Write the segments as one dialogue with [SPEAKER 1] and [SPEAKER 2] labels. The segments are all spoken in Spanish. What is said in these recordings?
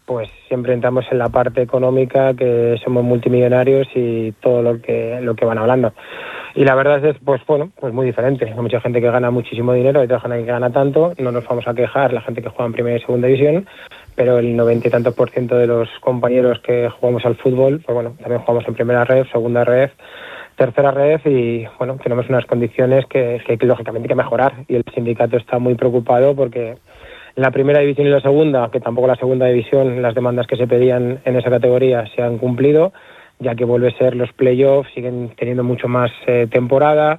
[SPEAKER 1] pues siempre entramos en la parte económica, que somos multimillonarios y todo lo que van hablando. Y la verdad es, pues muy diferente. Hay mucha gente que gana muchísimo dinero, hay otra gente que gana tanto. No nos vamos a quejar, la gente que juega en primera y segunda división, pero el 90 y tantos % de los compañeros que jugamos al fútbol, pues bueno, también jugamos en primera red, segunda red, tercera red, y bueno, tenemos unas condiciones que lógicamente hay que mejorar, y el sindicato está muy preocupado porque en la primera división y la segunda, que tampoco la segunda división, las demandas que se pedían en esa categoría se han cumplido, ya que vuelve a ser los playoffs, siguen teniendo mucho más temporada.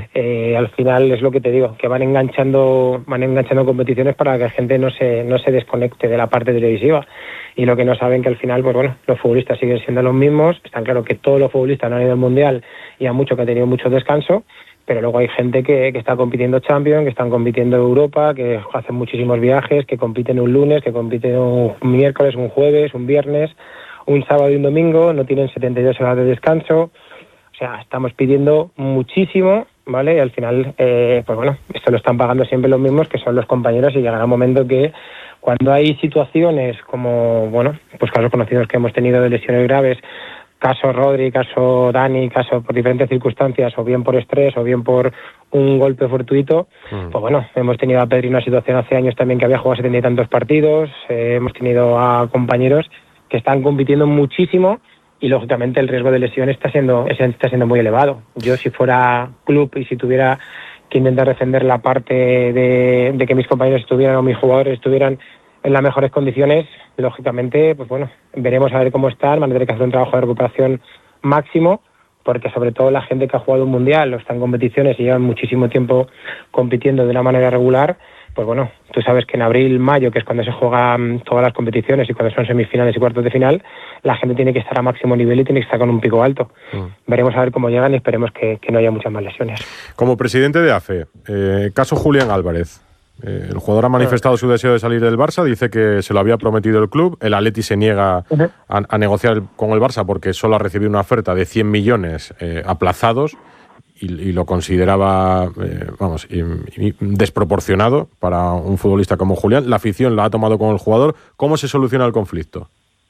[SPEAKER 1] Al final es lo que te digo, que van enganchando competiciones para que la gente no se desconecte de la parte televisiva. Y lo que no saben que al final, pues bueno, los futbolistas siguen siendo los mismos. Está claro que todos los futbolistas no han ido al Mundial y a mucho que ha tenido mucho descanso, pero luego hay gente que está compitiendo Champions, que están compitiendo Europa, que hacen muchísimos viajes, que compiten un lunes, que compiten un miércoles, un jueves, un viernes, un sábado y un domingo, no tienen 72 horas de descanso. O sea, estamos pidiendo muchísimo, ¿vale? Y al final, pues bueno, esto lo están pagando siempre los mismos, que son los compañeros, y llegará un momento que cuando hay situaciones como, bueno, pues casos conocidos que hemos tenido de lesiones graves, caso Rodri, caso Dani, caso por diferentes circunstancias, o bien por estrés, o bien por un golpe fortuito, pues bueno, hemos tenido a Pedri una situación hace años también que había jugado 70 y tantos partidos, hemos tenido a compañeros que están compitiendo muchísimo y lógicamente el riesgo de lesión está siendo muy elevado. Yo, si fuera club y si tuviera que intentar defender la parte de que mis compañeros estuvieran o mis jugadores estuvieran en las mejores condiciones, lógicamente, pues bueno, veremos a ver cómo están, van a tener que hacer un trabajo de recuperación máximo, porque sobre todo la gente que ha jugado un mundial o está en competiciones y llevan muchísimo tiempo compitiendo de una manera regular, pues bueno, tú sabes que en abril, mayo, que es cuando se juegan todas las competiciones y cuando son semifinales y cuartos de final, la gente tiene que estar a máximo nivel y tiene que estar con un pico alto. Veremos a ver cómo llegan y esperemos que no haya muchas más lesiones. Como presidente de AFE, caso Julián Álvarez. El jugador ha manifestado su deseo de salir del Barça, dice que se lo había prometido el club, el Atleti se niega a negociar con el Barça porque solo ha recibido una oferta de 100 millones aplazados y lo consideraba desproporcionado para un futbolista como Julián. La afición la ha tomado con el jugador. ¿Cómo se soluciona el conflicto?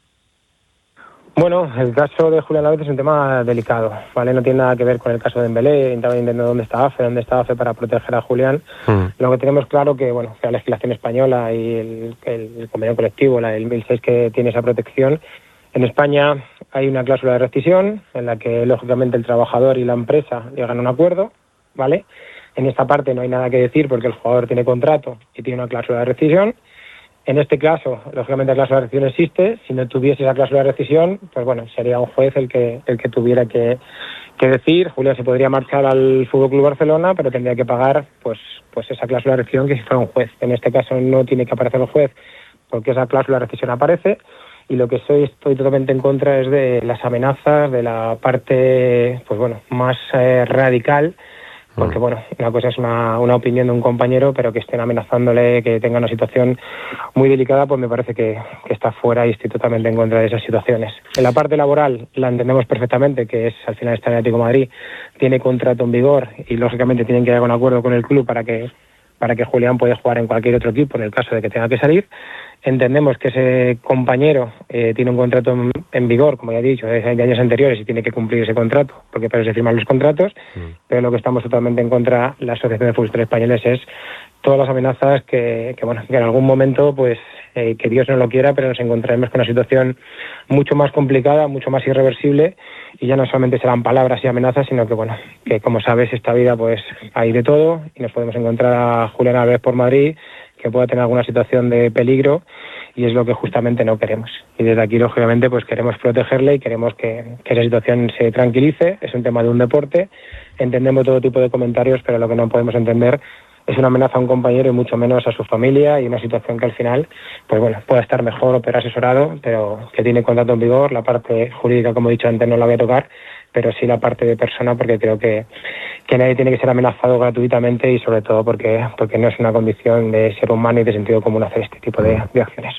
[SPEAKER 1] Bueno, el caso de Julián Álvarez es un tema delicado, ¿vale? No tiene nada que ver con el caso de Dembélé, estaba entendiendo dónde está AFE para proteger a Julián. Lo que tenemos claro que la legislación española y el convenio colectivo, la del 2006, que tiene esa protección. En España hay una cláusula de rescisión en la que, lógicamente, el trabajador y la empresa llegan a un acuerdo, ¿vale? En esta parte no hay nada que decir porque el jugador tiene contrato y tiene una cláusula de rescisión. En este caso, lógicamente, la cláusula de rescisión existe. Si no tuviese esa cláusula de rescisión, pues bueno, sería un juez el que tuviera que decir. Julián se podría marchar al FC Barcelona, pero tendría que pagar pues esa cláusula de rescisión que si fuera un juez. En este caso no tiene que aparecer el juez porque esa cláusula de rescisión aparece. Y lo que estoy totalmente en contra es de las amenazas, de la parte más radical, porque una cosa es una opinión de un compañero, pero que estén amenazándole, que tenga una situación muy delicada, pues me parece que está fuera, y estoy totalmente en contra de esas situaciones. En la parte laboral la entendemos perfectamente, que es al final está el Atlético de Madrid, tiene contrato en vigor y lógicamente tienen que llegar a un acuerdo con el club para que Julián pueda jugar en cualquier otro equipo en el caso de que tenga que salir. Entendemos que ese compañero tiene un contrato en vigor, como ya he dicho, de años anteriores, y tiene que cumplir ese contrato, porque para eso se firman los contratos, pero lo que estamos totalmente en contra, la Asociación de Futbolistas Españoles, es todas las amenazas que en algún momento, pues que Dios no lo quiera, pero nos encontraremos con una situación mucho más complicada, mucho más irreversible, y ya no solamente serán palabras y amenazas, sino que como sabes, esta vida pues hay de todo, y nos podemos encontrar a Julián Álvarez por Madrid, que pueda tener alguna situación de peligro, y es lo que justamente no queremos. Y desde aquí, lógicamente, pues queremos protegerle y queremos que esa situación se tranquilice. Es un tema de un deporte, entendemos todo tipo de comentarios, pero lo que no podemos entender es una amenaza a un compañero y mucho menos a su familia, y una situación que al final, pues pueda estar mejor o peor asesorado, pero que tiene contrato en vigor. La parte jurídica, como he dicho antes, no la voy a tocar, pero sí la parte de persona, porque creo que nadie tiene que ser amenazado gratuitamente, y sobre todo porque no es una condición de ser humano y de sentido común hacer este tipo de acciones.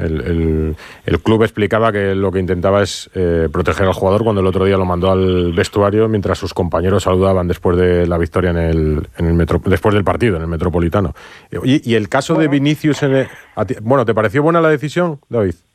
[SPEAKER 1] El club explicaba que lo que intentaba es proteger al jugador cuando el otro día lo mandó al vestuario mientras sus compañeros saludaban después de la victoria después del partido en el Metropolitano. Y el caso de Vinicius, ¿te pareció buena la decisión, David?